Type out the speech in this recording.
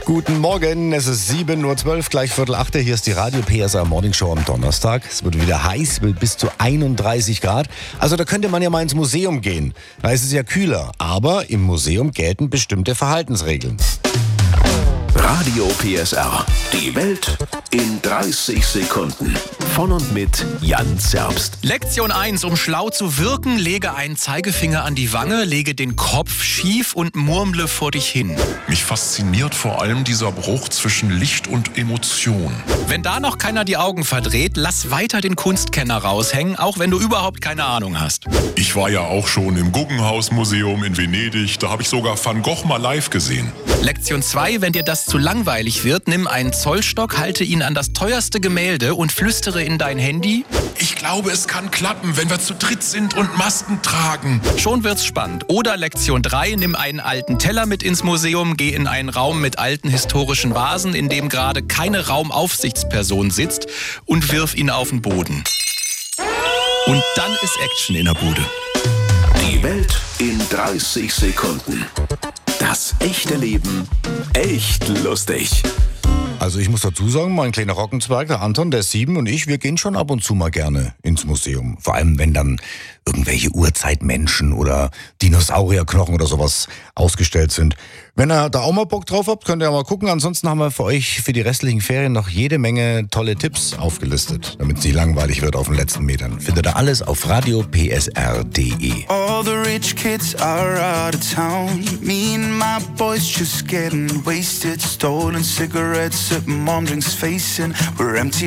Guten Morgen, es ist 7.12 Uhr, gleich 7:15. Hier ist die Radio PSR Morning Show am Donnerstag. Es wird wieder heiß, mit bis zu 31 Grad. Also da könnte man ja mal ins Museum gehen. Da ist es ja kühler. Aber im Museum gelten bestimmte Verhaltensregeln. Radio PSR. Die Welt in 30 Sekunden. Von und mit Jan Zerbst. Lektion 1. Um schlau zu wirken, lege einen Zeigefinger an die Wange, lege den Kopf schief und murmle vor dich hin. Mich fasziniert vor allem dieser Bruch zwischen Licht und Emotion. Wenn da noch keiner die Augen verdreht, lass weiter den Kunstkenner raushängen, auch wenn du überhaupt keine Ahnung hast. Ich war ja auch schon im Guggenhaus-Museum in Venedig. Da habe ich sogar Van Gogh mal live gesehen. Lektion 2. Wenn dir das zu langweilig wird, nimm einen Zollstock, halte ihn an das teuerste Gemälde und flüstere in dein Handy. Ich glaube, es kann klappen, wenn wir zu dritt sind und Masken tragen. Schon wird's spannend. Oder Lektion 3. Nimm einen alten Teller mit ins Museum, geh in einen Raum mit alten historischen Vasen, in dem gerade keine Raumaufsichtsperson sitzt, und wirf ihn auf den Boden. Und dann ist Action in der Bude. Die Welt in 30 Sekunden. Das echte Leben echt lustig. Also ich muss dazu sagen, mein kleiner Rockenzwerg, der Anton, der ist 7 und ich, wir gehen schon ab und zu mal gerne ins Museum. Vor allem, wenn dann irgendwelche Urzeitmenschen oder Dinosaurierknochen oder sowas ausgestellt sind. Wenn ihr da auch mal Bock drauf habt, könnt ihr ja mal gucken. Ansonsten haben wir für euch für die restlichen Ferien noch jede Menge tolle Tipps aufgelistet, damit es nicht langweilig wird auf den letzten Metern. Findet ihr alles auf radiopsr.de. All the rich kids are out of town. Me and my boys just getting wasted. Stolen cigarettes at mom drinks facing. We're empty